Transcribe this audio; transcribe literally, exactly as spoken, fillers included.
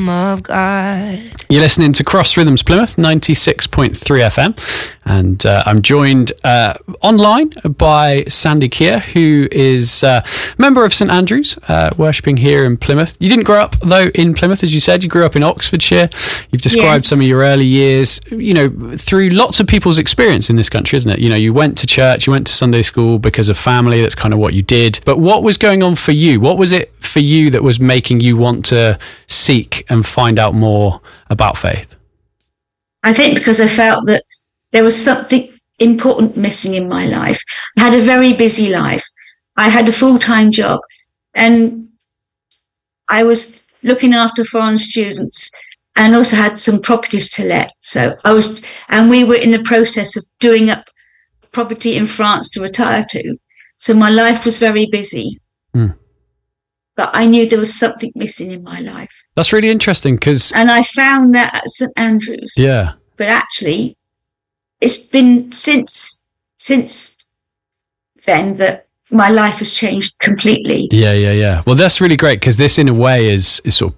Lamb of God. You're listening to Cross Rhythms Plymouth, ninety-six point three F M. And uh, I'm joined uh, online by Sandy Keir, who is a member of St Andrews, uh, worshipping here in Plymouth. You didn't grow up, though, in Plymouth, as you said. You grew up in Oxfordshire. You've described Yes. some of your early years, you know, through lots of people's experience in this country, isn't it? You know, you went to church, you went to Sunday school because of family. That's kind of what you did. But what was going on for you? What was it for you that was making you want to seek and find out more about faith? I think because I felt that there was something important missing in my life. I had a very busy life. I had a full-time job and I was looking after foreign students and also had some properties to let. So I was, and we were in the process of doing up property in France to retire to. So my life was very busy. Mm. But I knew there was something missing in my life. That's really interesting because... And I found that at St Andrews. Yeah. But actually, it's been since since then that my life has changed completely. Yeah, yeah, yeah. Well, that's really great because this, in a way, is, is sort of